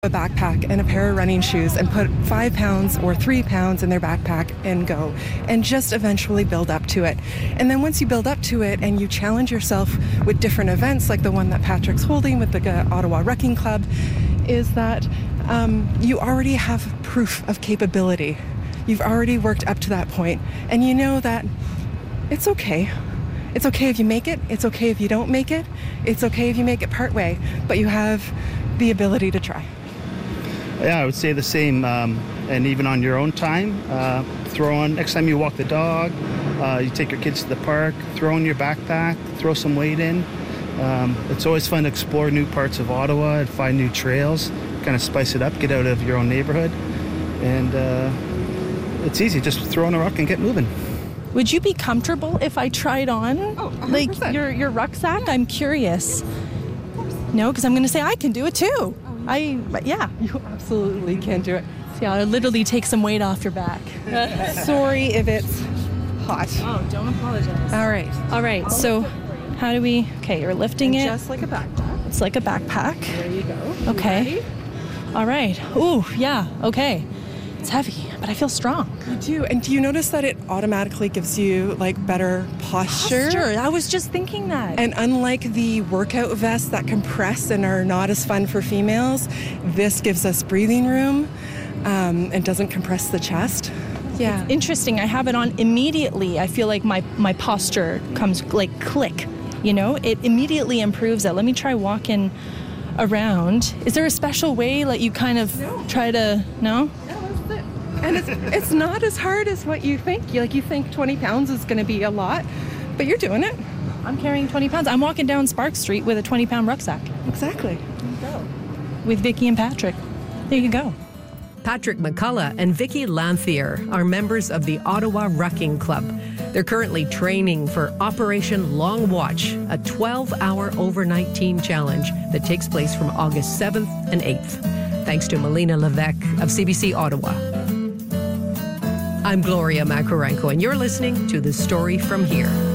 a backpack and a pair of running shoes and put 5 pounds or 3 pounds in their backpack and go, and just eventually build up to it. And then once you build up to it and you challenge yourself with different events like the one that Patrick's holding with the Ottawa Rucking Club, is that you already have proof of capability. You've already worked up to that point, and you know that it's okay. It's okay if you make it. It's okay if you don't make it. It's okay if you make it partway, but you have the ability to try. Yeah, I would say the same. And even on your own time, throw on, next time you walk the dog, you take your kids to the park, throw in your backpack, throw some weight in. It's always fun to explore new parts of Ottawa and find new trails, kind of spice it up, get out of your own neighborhood. And it's easy, just throw on a rock and get moving. Would you be comfortable if I tried on like your rucksack? Yeah. I'm curious. No, because I'm going to say I can do it too. Yeah. You absolutely can do it. See, I'll literally take some weight off your back. Sorry if it's hot. Oh, don't apologize. All right. So how do we... Okay, you're lifting it. Just like a backpack. It's like a backpack. There you go. Okay. Ready? All right. Ooh, yeah. Okay. It's heavy, but I feel strong. You do. And do you notice that it automatically gives you like better posture? I was just thinking that. And unlike the workout vests that compress and are not as fun for females, this gives us breathing room and doesn't compress the chest. Yeah. It's interesting. I have it on immediately. I feel like my posture comes like click, you know? It immediately improves it. Let me try walking around. Is there a special way like you kind of try to... No? And it's not as hard as what you think. You think 20 pounds is going to be a lot, but you're doing it. I'm carrying 20 pounds. I'm walking down Spark Street with a 20-pound rucksack. Exactly. There you go. With Vicky and Patrick. There you go. Patrick McCullough and Vicky Lanthier are members of the Ottawa Rucking Club. They're currently training for Operation Long Watch, a 12-hour overnight team challenge that takes place from August 7th and 8th. Thanks to Melina Levesque of CBC Ottawa. I'm Gloria Makarenko, and you're listening to The Story From Here.